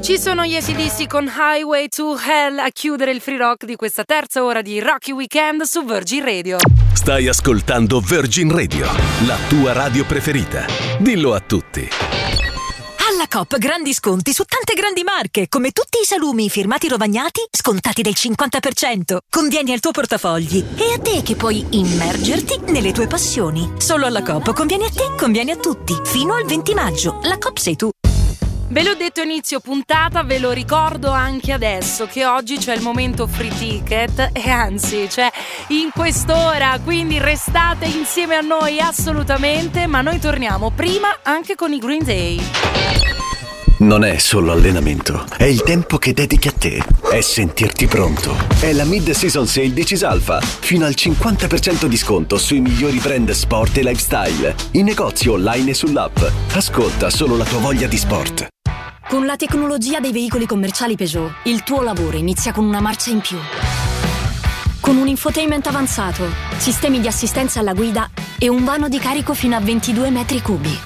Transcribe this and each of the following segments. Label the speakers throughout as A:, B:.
A: Ci sono gli AC/DC con Highway to Hell a chiudere il free rock di questa terza ora di Rocky Weekend su Virgin Radio.
B: Stai ascoltando Virgin Radio, la tua radio preferita. Dillo a tutti.
C: Alla Coop grandi sconti su tante grandi marche, come tutti i salumi firmati Rovagnati, scontati del 50%. Convieni al tuo portafogli e a te che puoi immergerti nelle tue passioni. Solo alla Coop conviene a te, conviene a tutti. Fino al 20 maggio. La Coop sei tu.
A: Ve l'ho detto inizio puntata, ve lo ricordo anche adesso che oggi c'è il momento free ticket e anzi c'è in quest'ora, quindi restate insieme a noi assolutamente, ma noi torniamo prima anche con i Green Day.
D: Non è solo allenamento, è il tempo che dedichi a te, è sentirti pronto. È la mid-season sale di Cisalfa, fino al 50% di sconto sui migliori brand sport e lifestyle, in negozio online e sull'app. Ascolta solo la tua voglia di sport.
E: Con la tecnologia dei veicoli commerciali Peugeot, il tuo lavoro inizia con una marcia in più. Con un infotainment avanzato, sistemi di assistenza alla guida e un vano di carico fino a 22 metri cubi.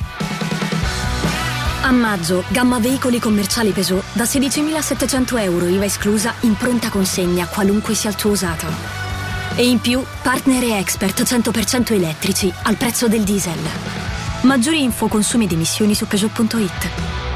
E: A maggio, gamma veicoli commerciali Peugeot da 16.700 euro IVA esclusa in pronta consegna qualunque sia il tuo usato. E in più, partner e expert 100% elettrici al prezzo del diesel. Maggiori info, consumi ed emissioni su Peugeot.it.